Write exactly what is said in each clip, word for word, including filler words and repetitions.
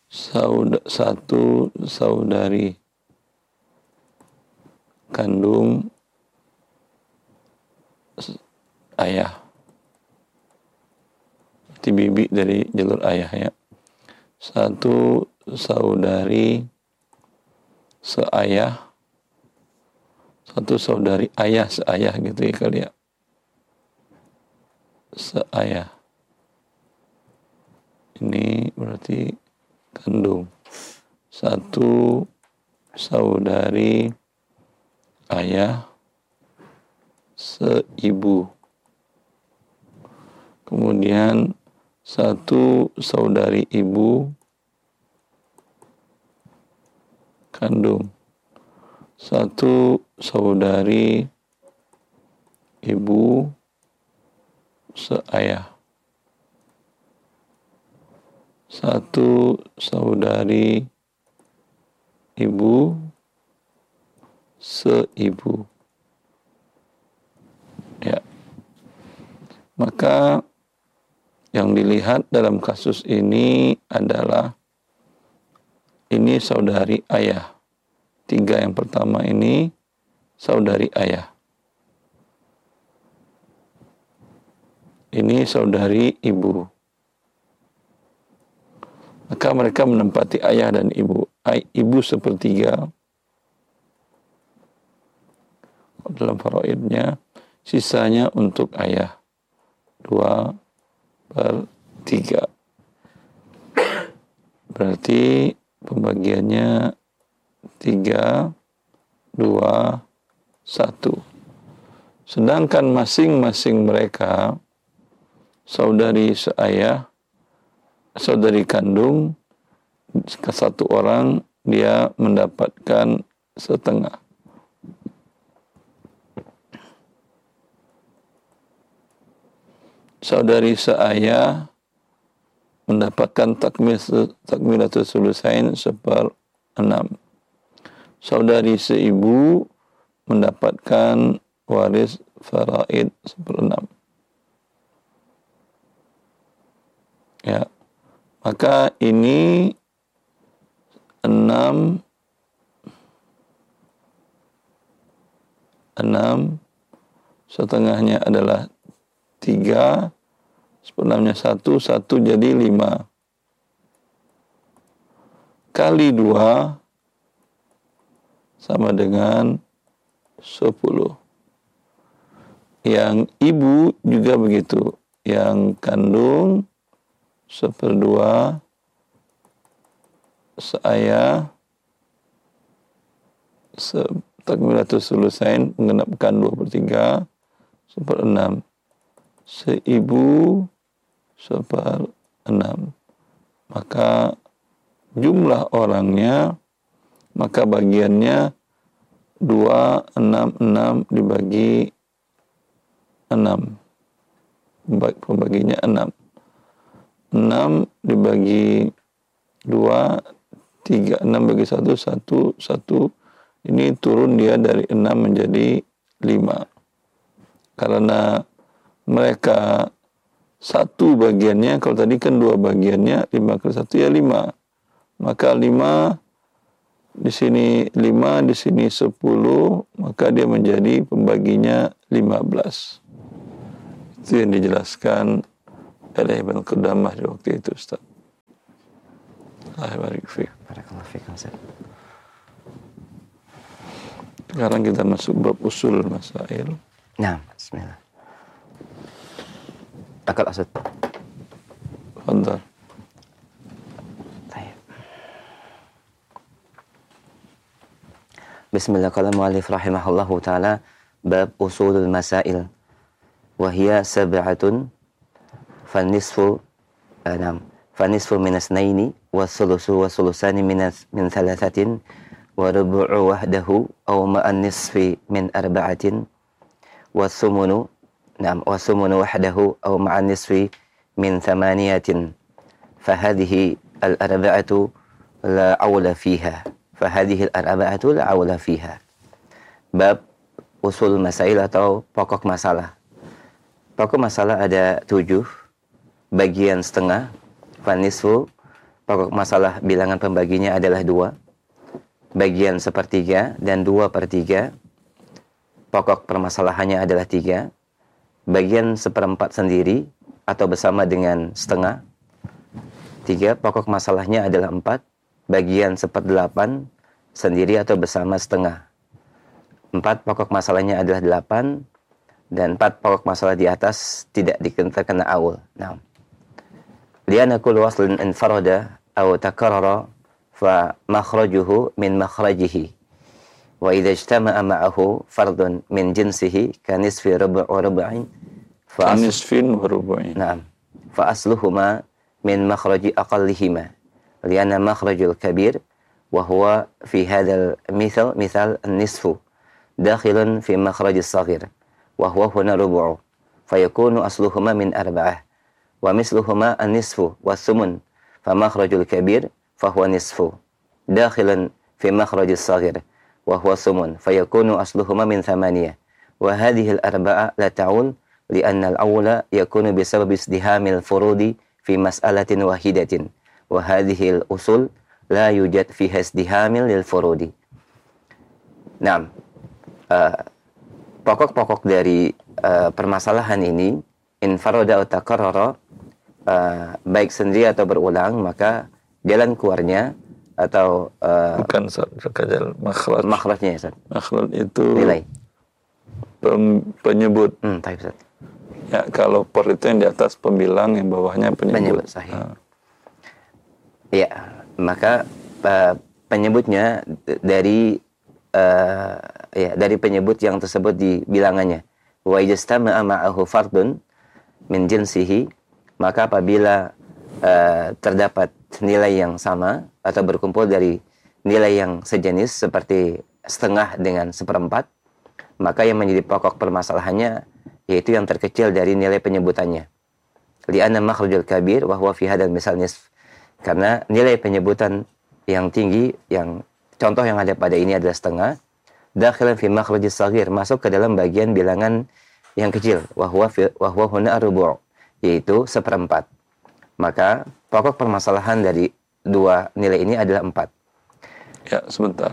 Saud- satu saudari kandung ayah, berarti bibi dari jalur ayah ya. Satu saudari seayah, satu saudari ayah seayah gitu ya kali ya. Seayah. Ini berarti kandung. Satu saudari ayah seibu. Kemudian satu saudari ibu kandung. Satu saudari ibu seayah. Satu saudari ibu seibu. Ya. Maka yang dilihat dalam kasus ini adalah ini saudari ayah. Tiga yang pertama ini saudari ayah. Ini saudari ibu. Maka mereka menempati ayah dan ibu. Ay, ibu sepertiga dalam faraidnya, sisanya untuk ayah. Dua per tiga. Berarti pembagiannya tiga, dua, satu. Sedangkan masing-masing mereka, saudari seayah, saudari kandung, ke satu orang dia mendapatkan setengah. Saudari seayah mendapatkan takmil takmilatul sulusain seper enam. Saudari seibu mendapatkan waris faraid seper enam. Ya. Maka ini enam enam setengahnya adalah tiga, sebenarnya satu, satu jadi lima. Kali dua sama dengan sepuluh. Yang ibu juga begitu. Yang kandung seperdua, seayah, se takmilatul sulusain menggenapkan dua per tiga, seper enam. Seibu seper enam. Maka jumlah orangnya, maka bagiannya dua, enam, enam dibagi enam. Pembaginya enam. enam dibagi dua, tiga. enam bagi satu, satu, satu. Ini turun dia dari enam menjadi lima. Karena mereka satu bagiannya, kalau tadi kan dua bagiannya, lima kali satu ya lima. Maka lima, di sini lima, di sini sepuluh, maka dia menjadi pembaginya lima belas. Itu yang dijelaskan oleh Ibn Qudamah di waktu itu, Ustaz. Barakallahu fiikum, Ustaz. Sekarang kita masuk bab usul masail. Nah, bismillah. Akal Ustaz. Fadhal. Baik. Bismillah, qala mu'allif rahimahullahu ta'ala bab usulul masail wa hiya sab'atun fanisfu anam fanisfu min asnaini wa thuluthu wa thulusani min min thalathatin wa rubu'u wahdahu aw ma'an nisfi min arba'atin wa thumunu nam wa thumunu wahdahu aw ma'an nisfi min thamaniyatin fahadhihi al-arba'atu la awla fiha fahadhihi al-arba'atu la awla fiha. Bab usul masail atau pokok masalah. Pokok masalah ada tujuh. Bagian setengah, fanisfu, pokok masalah bilangan pembaginya adalah dua, bagian sepertiga dan dua per tiga. Pokok permasalahannya adalah tiga, bagian seperempat sendiri atau bersama dengan setengah. Tiga, pokok masalahnya adalah empat, bagian seperdelapan sendiri atau bersama setengah. Empat, pokok masalahnya adalah delapan, dan empat pokok masalah di atas tidak terkena aul. Nah, lianna kullu waslin infarada aw takarrara fa makhrajuhu min makhrajihi wa idza ijtama'a ma'ahu fardun min jinsihi ka nisfi rubu' wa rubu'in fa nisfin wa rubu'in. Naam. Fa asluhuma min makhraji aqallihima lianna makhrajul kabir wa huwa fi hadzal mithal mithal an-nisfu dakhilun fi makhrajis saghir wa huwa huna rubu'u fayakunu asluhuma min arba'ah wa misluhuma an-nisfu was-sumun fa makhrajul kabir fa huwa nisfu dakhilun fi makhrajis saghir wa huwa sumun fayakunu asluhuma min thamaniyah wa hadhihi al-arba'a la ta'ul li'anna al-awwala yakunu bisabab izdihamil furudi fi mas'alatin wahidatin wa hadhihi al-usul la yujad fiha izdihamil lil furudi. Naam. Uh, pokok-pokok dari uh, permasalahan ini infarada atau takarrara, uh, baik sendiri atau berulang, maka jalan keluarnya atau uh, bukan sekadar makhraj. Makhrajnya ya, Ustaz. Makhraj itu nilai pem, penyebut. Hmm, taib, Ustaz. Ya, kalau per itu yang di atas pembilang, yang bawahnya penyebut. Penyebut sahih. Nah. Ya, maka uh, penyebutnya dari uh, ya dari penyebut yang tersebut di bilangannya. Wa ijtama'a ma'ahu fardun min jinsihi, maka apabila uh, terdapat nilai yang sama atau berkumpul dari nilai yang sejenis seperti setengah dengan seperempat, maka yang menjadi pokok permasalahannya yaitu yang terkecil dari nilai penyebutannya. Li'anna makhrajul kabir wa huwa fi hadzal misal nisf. Karena nilai penyebutan yang tinggi, yang contoh yang ada pada ini adalah setengah, dakhilan fi makhrajis saghir, masuk ke dalam bagian bilangan yang kecil, wa huwa fi wa huwa huna rubu', yaitu seperempat. Maka pokok permasalahan dari dua nilai ini adalah empat. Ya, sebentar.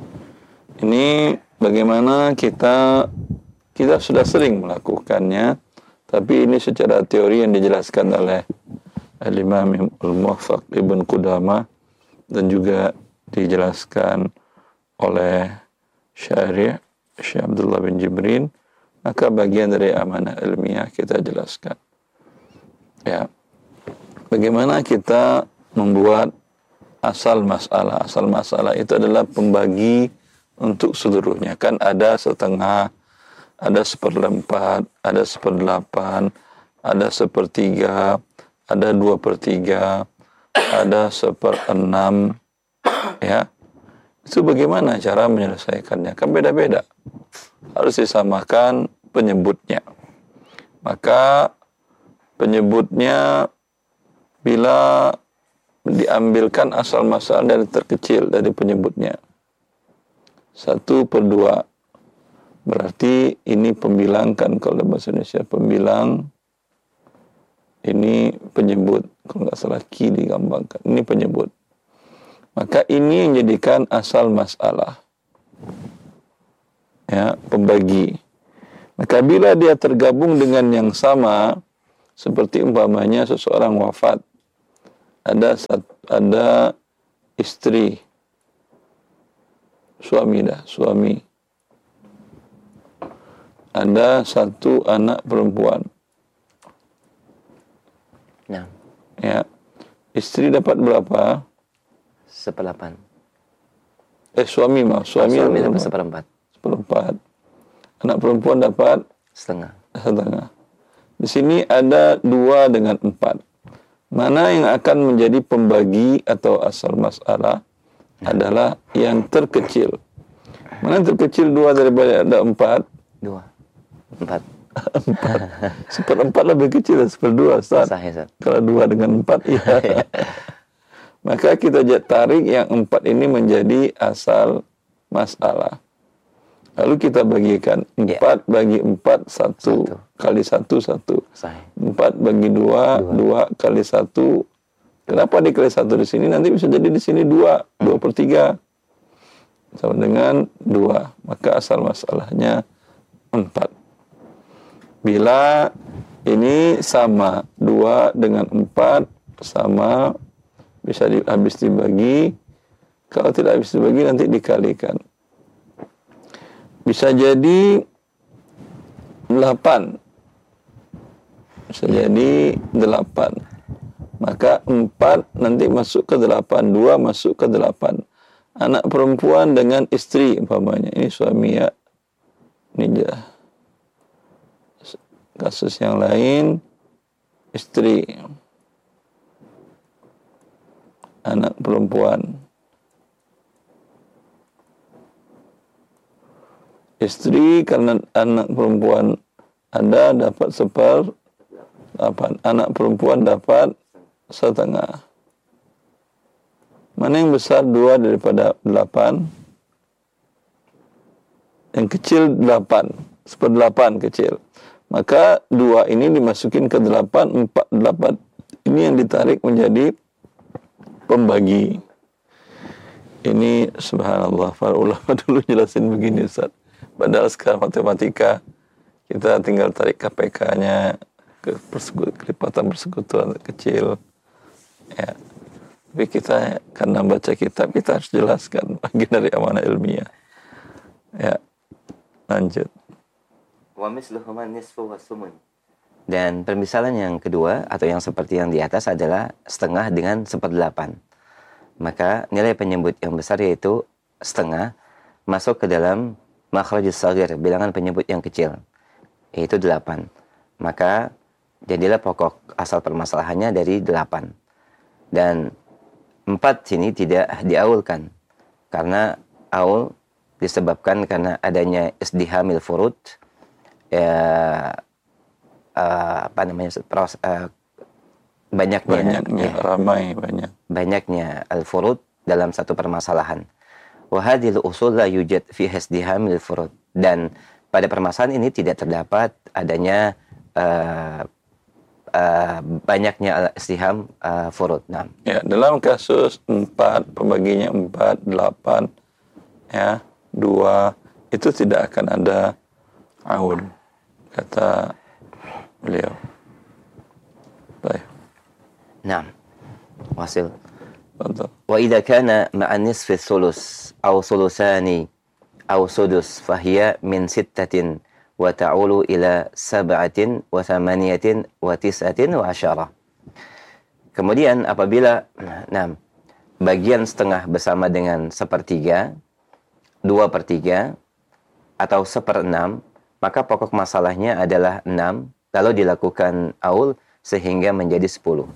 Ini bagaimana kita kita sudah sering melakukannya, tapi ini secara teori yang dijelaskan oleh Al-Imam Al-Muwaffaq Ibn Qudamah dan juga dijelaskan oleh Syarih Syekh Abdullah bin Jibrin, maka bagian dari amanah ilmiah kita jelaskan. Ya. Bagaimana kita membuat asal masalah. Asal masalah itu adalah pembagi untuk seluruhnya. Kan ada setengah, ada seperempat, ada seperdelapan, ada sepertiga, ada dua per tiga, ada seperenam, ya. Itu bagaimana cara menyelesaikannya? Kan beda-beda. Harus disamakan penyebutnya. Maka penyebutnya bila diambilkan asal masalah dari terkecil dari penyebutnya. Satu per dua. Berarti ini pembilang, kan kalau dalam bahasa Indonesia pembilang, ini penyebut, kalau nggak salah ki digambangkan, ini penyebut. Maka ini yang jadikan asal masalah, ya, pembagi. Maka bila dia tergabung dengan yang sama, seperti umpamanya seseorang wafat, ada ada istri, suami dah, suami, ada satu anak perempuan. Nah. Ya. Istri dapat berapa? Seperdelapan. Eh, suami mah. Suami, suami dapat seperempat. Seperempat. Anak perempuan dapat? Setengah. Setengah. Di sini ada dua dengan empat. Mana yang akan menjadi pembagi atau asal masalah nah. adalah yang terkecil. Mana yang terkecil dua daripada ada empat? Dua. Empat. Empat. Seperempat lebih kecil dari seperdua, Ustaz. Sahih, Ustaz. Kalau dua dengan empat, iya. Maka kita tarik yang empat ini menjadi asal masalah. Lalu kita bagikan empat ya. Bagi empat satu, satu kali satu satu. Sahih. Empat bagi dua, dua, dua kali satu Kenapa dikali satu di sini? Nanti bisa jadi di sini dua, dua per tiga. Sama dengan dua. Maka asal masalahnya empat. Bila ini sama, dua dengan empat sama, bisa di, habis dibagi. Kalau tidak habis dibagi nanti dikalikan. Bisa jadi delapan. Bisa jadi delapan. Maka empat nanti masuk ke delapan, dua masuk ke delapan. Anak perempuan dengan istri umpamanya. Ini suami ya. Ini jah. Kasus yang lain, istri. Anak perempuan. Istri karena anak perempuan ada dapat seper delapan. Anak perempuan dapat setengah. Mana yang besar dua daripada delapan? Yang kecil delapan, seperdelapan kecil. Maka dua ini dimasukin ke delapan, empat, delapan. Ini yang ditarik menjadi pembagi. Ini subhanallah, para ulama dulu jelasin begini Ustaz. Padahal sekarang matematika kita tinggal tarik K P K-nya ke kelipatan persekutuan kecil. Ya. Tapi kita karena baca kitab kita harus jelaskan bagian dari amanah ilmiah. Ya. Lanjut. Dan permisalan yang kedua atau yang seperti yang di atas adalah setengah dengan seperdelapan. Maka nilai penyebut yang besar yaitu setengah masuk ke dalam makhrajus shaghir, bilangan penyebut yang kecil, yaitu delapan. Maka jadilah pokok asal permasalahannya dari delapan. Dan empat sini tidak diaulkan. Karena aul disebabkan karena adanya isdihamil furud, ya, uh, apa namanya, pros, uh, banyaknya, banyaknya ya, ramai banyak. Banyaknya al-furud dalam satu permasalahan. Wa hadhil usul la yujad fi isdihamil furud. Dan pada permasalahan ini tidak terdapat adanya uh, uh, banyaknya istiham uh, furud. Nah. Ya, dalam kasus empat, pembaginya empat, delapan, ya, dua, itu tidak akan ada aul, kata beliau. Baik. Nah, wasil. Betul. Wa idza kana ma'an nisfi thuluts aw thulusani aw sudus fahiya min sittatin wa ta'ulu ila sab'atin wa thamaniyatin wa tis'atin wa asyara. Kemudian apabila nah, bagian setengah bersama dengan sepertiga, dua per tiga, atau seperenam, maka pokok masalahnya adalah enam, lalu dilakukan aul sehingga menjadi sepuluh.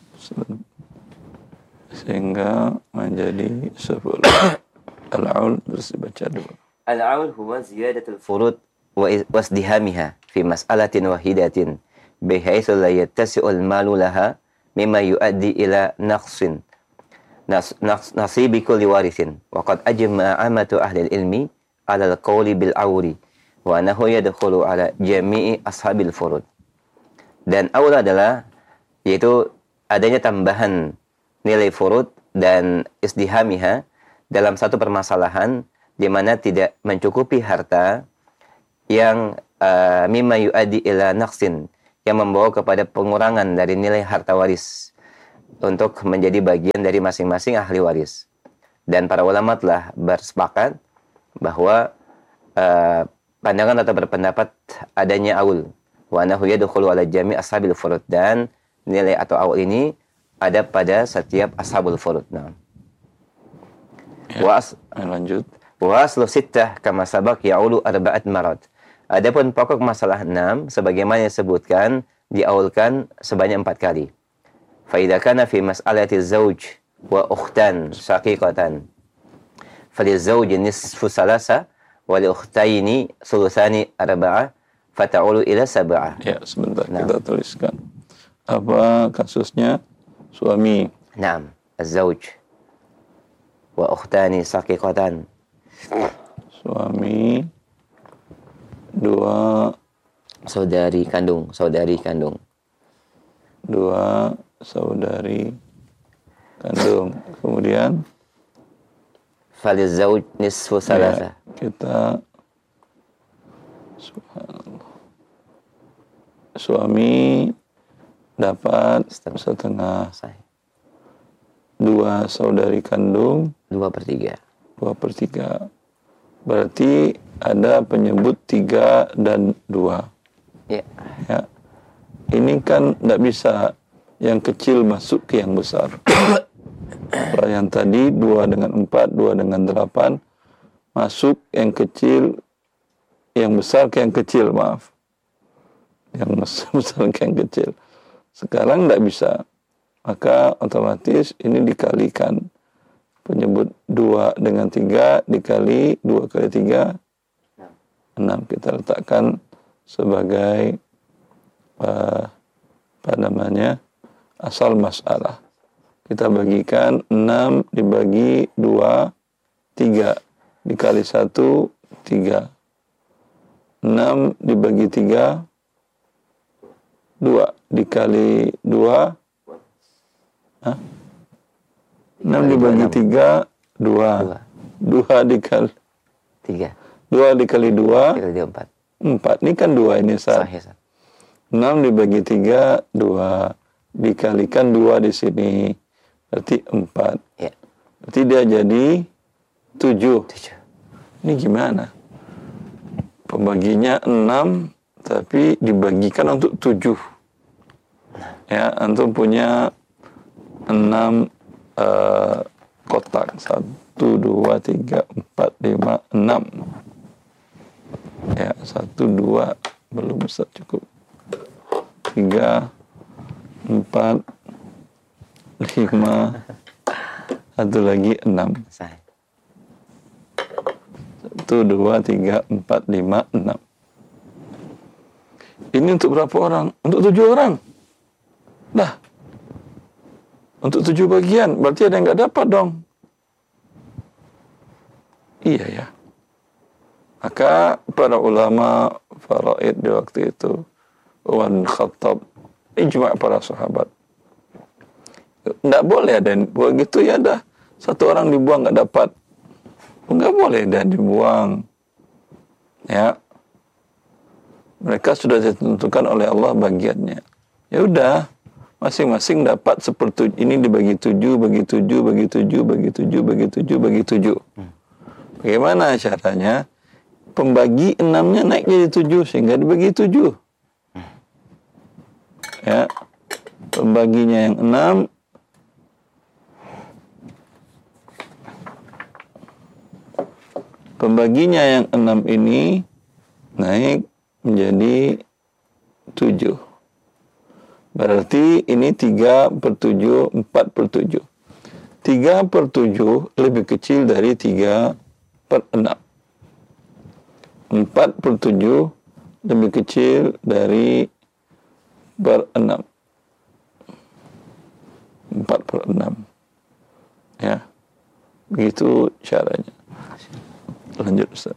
Sehingga menjadi sepuluh. Al-aul terus dibaca dulu. Al-aul huwa ziyadatul furud wa wasdihamiha fi mas'alatin wahidatin bihaitsu la yattasi'ul malu laha mimma yuaddi ila naqsin nas, nas, nasibi kulli warithin wa qad ajma'a amatu ahli ilmi ala al-qawli bil auri wa annahu yadkhulu ala jami'i ashabil furud. Dan aul adalah yaitu adanya tambahan nilai furud dan isdihamiha dalam satu permasalahan di mana tidak mencukupi harta yang uh, mimma yuaddi ila naqsin, yang membawa kepada pengurangan dari nilai harta waris untuk menjadi bagian dari masing-masing ahli waris. Dan para ulama telah bersepakat bahwa uh, pandangan atau berpendapat adanya aul wa annahu yadkhulu ala jami' ashabil furud, dan nilai atau aul ini ada pada setiap ashabul furud. Nah. Ya, Was lanjut. Wa aslu sittah kama sabaq ya'ulu arba'at marad. Adapun pokok masalah enam sebagaimana disebutkan diaulkan sebanyak empat kali. Fa idza kana fi mas'alati zawj wa ukhtan syaqiqatan falizawji nisfu salasa wa li ukhtaini sulusani arba'a fata'ulu ila sab'ah. Ya, sebentar nah. kita tuliskan. Apa kasusnya? Suami. Naam, az-zawj wa ukhtani saqiqatan. Suami, dua saudari kandung, saudari kandung. Dua saudari kandung. Kemudian falizauj nisfu salasa. Ya, kita subhanallah. Suami dapat Setengah. setengah. Sahih. Dua saudari kandung Dua per tiga. dua per tiga. Berarti ada penyebut tiga dan dua. Ya. Ya. Ini kan tidak bisa yang kecil masuk ke yang besar. Kalau yang tadi dua dengan empat, dua dengan delapan, masuk yang kecil, yang besar ke yang kecil, maaf. Yang besar ke yang kecil. Sekarang tidak bisa. Maka otomatis ini dikalikan. Penyebut dua dengan tiga dikali dua kali tiga, enam. Kita letakkan sebagai uh, apa namanya, asal masalah. Kita bagikan enam dibagi dua, tiga. Dikali satu, tiga. enam dibagi tiga, dua. Dikali dua, hah? enam dibagi tiga, dua. dua dikali tiga. dua dikali dua, Tiga kali empat. empat. Ini kan dua ini, Ustaz. Sahih, Ustaz. enam dibagi tiga, dua. Dikalikan dua di sini. Berarti empat. Ya. Berarti dia jadi tujuh. Tujuh. Ini gimana? Pembaginya enam, tapi dibagikan untuk tujuh. Ya, antum punya enam uh, kotak. Satu, dua, tiga, empat, lima, enam. Ya, satu, dua. Belum Ustaz, cukup. Tiga, empat, lima, satu lagi enam. Sahih. Satu, dua, tiga, empat, lima, enam. Ini untuk berapa orang? Untuk tujuh orang. Dah. Untuk tujuh bagian. Berarti ada yang nggak dapat dong. Iya ya. Maka para ulama faraid di waktu itu, Umar bin Khattab, ijma' para sahabat, nggak boleh ada yang begitu ya dah. Satu orang dibuang nggak dapat. Nggak boleh dan dibuang. Ya. Mereka sudah ditentukan oleh Allah bagiannya. Ya udah, masing-masing dapat seperti ini dibagi tujuh, bagi tujuh, bagi tujuh, bagi tujuh, bagi tujuh, bagi tujuh. Bagaimana caranya? Pembagi enamnya naik jadi tujuh sehingga dibagi tujuh. Ya, pembaginya yang enam, pembaginya yang enam ini naik menjadi tujuh. Berarti ini tiga per tujuh, empat per tujuh. tiga per tujuh lebih kecil dari tiga per enam. empat per tujuh lebih kecil dari per enam. empat per enam. Ya. Begitu caranya. Lanjut Ustaz.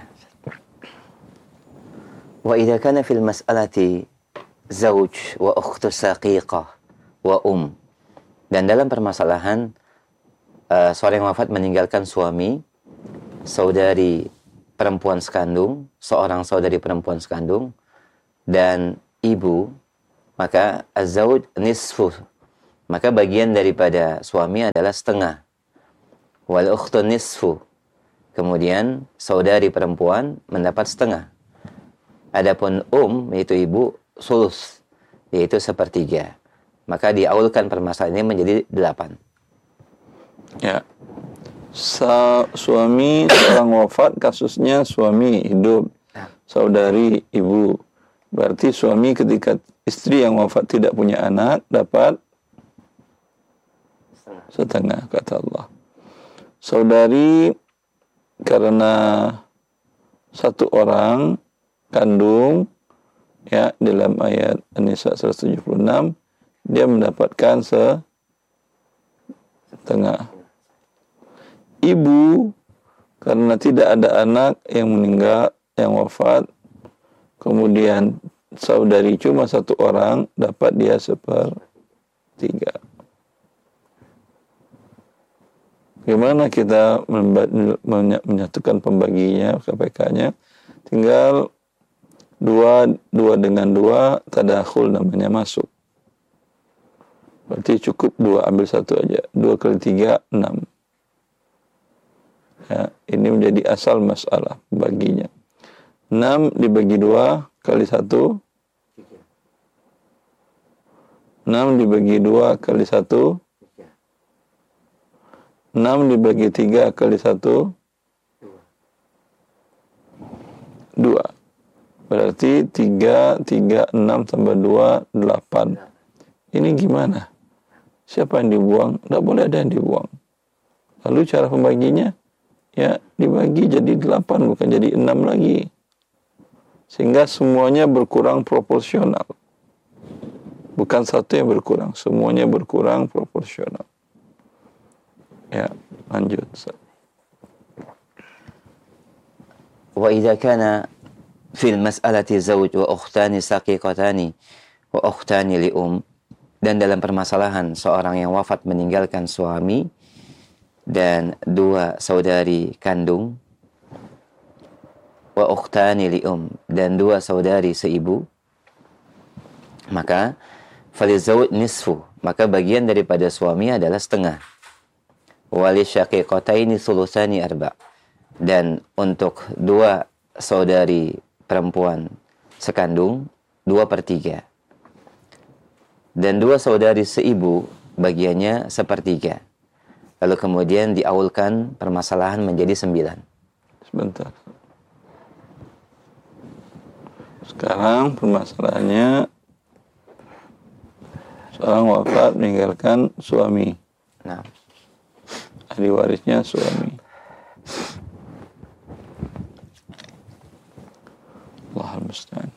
Wa idza kana fil mas'alati zauj wa ukhtu saqiqah wa um. Dan dalam permasalahan uh, seorang yang wafat meninggalkan suami, saudari perempuan sekandung, seorang saudari perempuan sekandung, dan ibu, maka az-zauj nisfu. Maka bagian daripada suami adalah setengah. Wal ukhtu nisfu. Kemudian saudari perempuan mendapat setengah. Adapun um, yaitu ibu, sulus, yaitu sepertiga. Maka diaulkan permasalahan ini menjadi delapan. Ya. Sa suami seorang wafat, kasusnya suami hidup, saudari ibu. Berarti suami ketika istri yang wafat tidak punya anak dapat setengah, kata Allah. Saudari karena satu orang kandung, ya, dalam ayat An-Nisa seratus tujuh puluh enam, dia mendapatkan setengah. Ibu karena tidak ada anak yang meninggal, yang wafat, kemudian saudari cuma satu orang, dapat dia sepertiga. Bagaimana kita menyatukan pembaginya, K P K-nya? Tinggal dua, dua dengan dua, tadakhul namanya masuk. Berarti cukup dua, ambil satu aja. Dua kali tiga, enam. Ya, ini menjadi asal masalah baginya. Enam dibagi dua kali satu. Enam dibagi dua kali satu. Enam dibagi tiga kali satu. Dua. Berarti tiga, tiga, enam tambah dua, delapan. Ini gimana? Siapa yang dibuang? Tidak boleh ada yang dibuang. Lalu cara pembaginya? Ya, dibagi jadi delapan, bukan jadi enam lagi. Sehingga semuanya berkurang proporsional. Bukan satu yang berkurang, semuanya berkurang proporsional. Ya, lanjut. Wa idza kana fil mas'alati zawj wa ukhtani saqiqatani wa ukhtani li um, dan dalam permasalahan seorang yang wafat meninggalkan suami dan dua saudari kandung, wa ukhtani li um, dan dua saudari seibu, maka falizawj nisfu, maka bagian daripada suami adalah setengah. Wali syaqiqataini sulusani arba, dan untuk dua saudari perempuan sekandung dua per tiga, dan dua saudari seibu bagiannya sepertiga. Lalu kemudian diaulkan permasalahan menjadi sembilan. Sebentar. Sekarang permasalahannya seorang wafat meninggalkan suami. Nah, ahli warisnya suami. Allahul musta'an.